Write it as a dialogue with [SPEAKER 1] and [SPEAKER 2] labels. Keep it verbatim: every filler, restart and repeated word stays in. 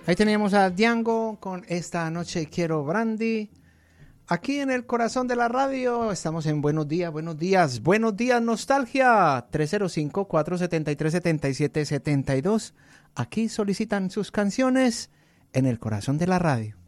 [SPEAKER 1] Ahí teníamos a Django con Esta Noche Quiero Brandy. Aquí en el corazón de la radio estamos en Buenos Días, Buenos Días, Buenos Días Nostalgia. tres cero cinco, cuatro siete tres, siete siete siete dos. Aquí solicitan sus canciones en el corazón de la radio.